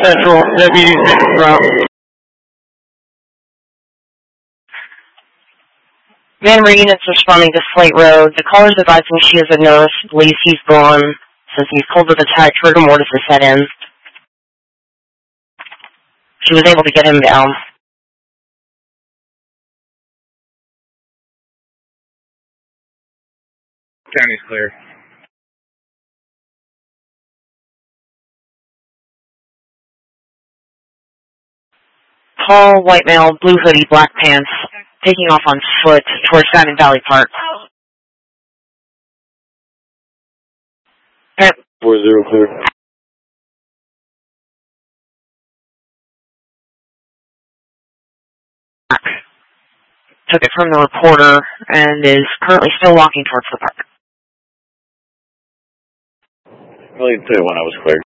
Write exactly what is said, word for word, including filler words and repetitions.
Central, Deputy Brown. Van Reed is responding to Slate Road. The caller's advising she is a nurse, believes he's gone, says he's cold with attack, rigor mortis has set in. She was able to get him down. County's clear. Tall, white male, blue hoodie, black pants, taking off on foot towards Diamond Valley Park. four zero clear. Took it from the reporter and is currently still walking towards the park. Really, when I was clear.